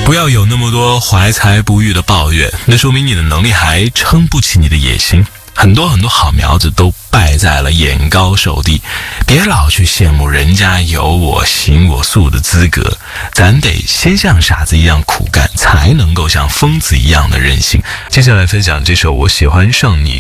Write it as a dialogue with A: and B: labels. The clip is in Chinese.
A: 不要有那么多怀才不遇的抱怨，那说明你的能力还撑不起你的野心。很多好苗子都败在了眼高手低，别老去羡慕人家有我行我素的资格，咱得先像傻子一样苦干，才能够像疯子一样的任性。接下来分享这首我喜欢上你